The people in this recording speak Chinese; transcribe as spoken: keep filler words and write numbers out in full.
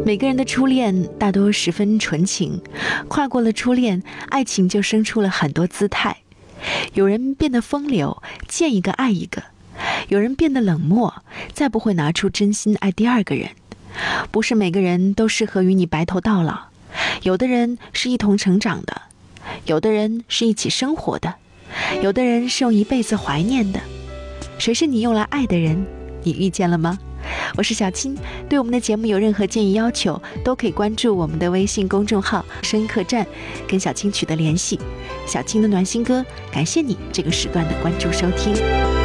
每个人的初恋大多十分纯情，跨过了初恋，爱情就生出了很多姿态。有人变得风流，见一个爱一个；有人变得冷漠，再不会拿出真心爱第二个人。不是每个人都适合与你白头到老，有的人是一同成长的，有的人是一起生活的，有的人是用一辈子怀念的。谁是你用来爱的人？你遇见了吗？我是小青，对我们的节目有任何建议要求，都可以关注我们的微信公众号声音客栈，跟小青取得联系。小青的暖心歌，感谢你这个时段的关注收听。